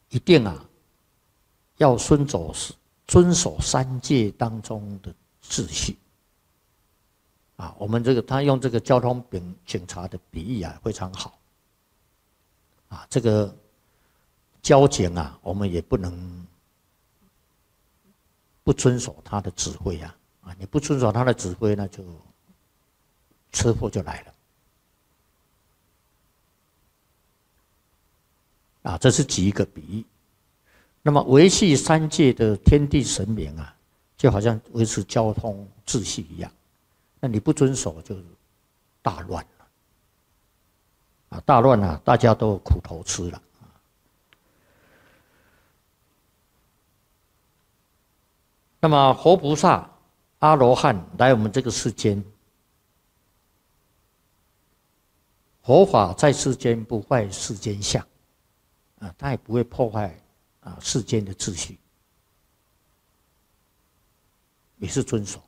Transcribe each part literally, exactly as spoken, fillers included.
一定啊要遵守遵守三界当中的秩序。啊，我们这个他用这个交通警警察的比喻啊，非常好。啊，这个交警啊，我们也不能不遵守他的指挥啊！啊，你不遵守他的指挥，那就车祸就来了。啊，这是举一个比喻。那么维系三界的天地神明啊，就好像维持交通秩序一样。那你不遵守，就大乱了。啊，大乱啊，大家都苦头吃了。那么活菩萨、阿罗汉来我们这个世间，佛法在世间不坏世间相，啊，他也不会破坏啊世间的秩序，也是遵守。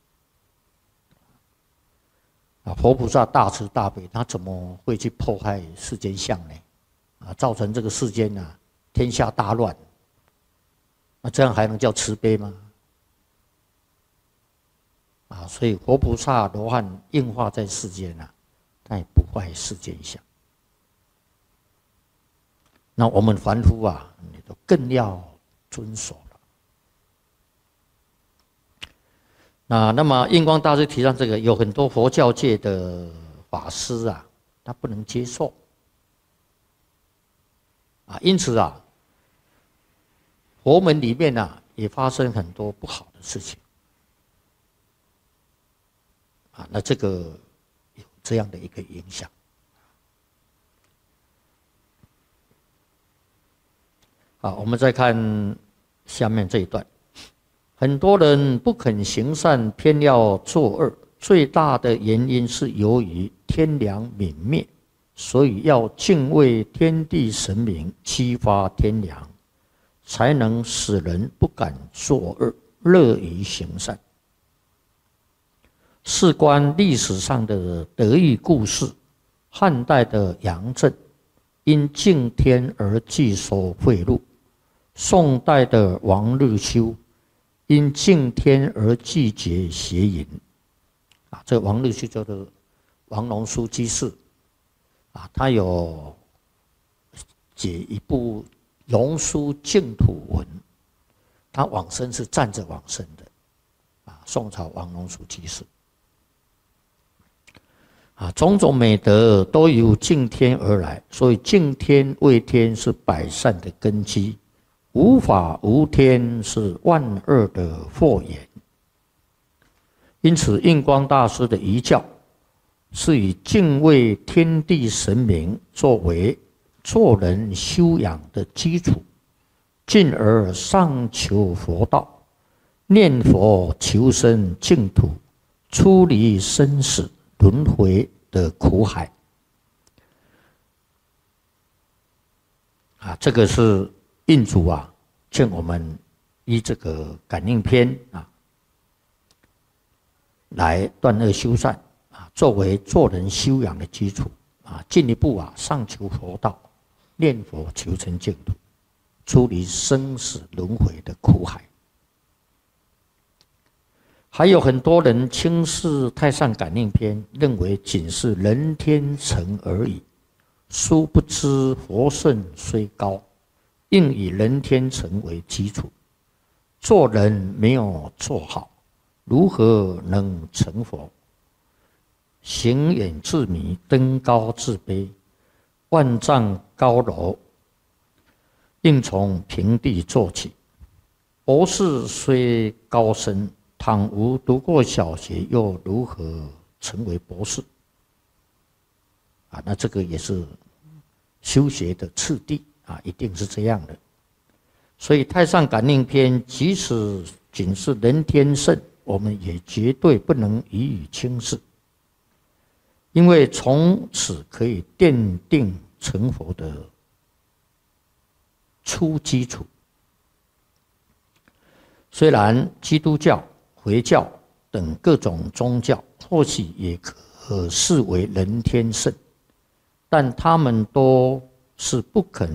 啊，佛菩萨大慈大悲，他怎么会去破坏世间相呢？啊，造成这个世间啊天下大乱，那这样还能叫慈悲吗？啊，所以佛菩萨、罗汉应化在世间啊，他也不坏世间相。那我们凡夫啊，你都更要遵守了。那那么印光大师提倡这个，有很多佛教界的法师啊，他不能接受。啊，因此啊，佛门里面啊，也发生很多不好的事情。啊，那这个有这样的一个影响。好，我们再看下面这一段。很多人不肯行善，偏要作恶，最大的原因是由于天良泯灭，所以要敬畏天地神明，激发天良，才能使人不敢作恶，乐于行善。事关历史上的得意故事，汉代的杨震因敬天而拒收贿赂，宋代的王日修因敬天而拒绝邪淫。啊，这个王日修叫做王龙书居士，啊，他有解一部《龙书净土文》，他往生是站着往生的，啊，宋朝王龙书居士。啊，种种美德都由敬天而来，所以敬天畏天是百善的根基，无法无天是万恶的祸源。因此，印光大师的遗教是以敬畏天地神明作为做人修养的基础，进而上求佛道，念佛求生净土，出离生死轮回的苦海。啊，这个是印祖啊，劝我们依这个感应篇啊，来断恶修善啊，作为做人修养的基础啊，进一步啊，上求佛道，念佛求成净土，出离生死轮回的苦海。还有很多人轻视《太上感应篇》，认为仅是人天成而已。殊不知佛圣虽高，应以人天成为基础。做人没有做好，如何能成佛？行远至迷，登高自卑，万丈高楼，应从平地做起。博士虽高深，倘无读过小学，又如何成为博士？啊，那这个也是修学的次第啊，一定是这样的。所以《太上感应篇》即使仅是人天圣，我们也绝对不能予以轻视，因为从此可以奠定成佛的初基础。虽然基督教、回教等各种宗教或许也可视为人天圣，但他们都是不肯